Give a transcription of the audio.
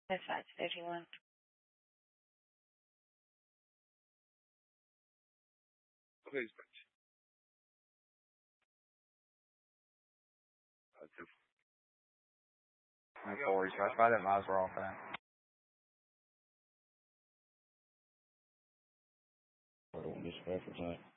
That's 5:51. Please. My 40, so I that miles were off that. I don't miss effort tonight.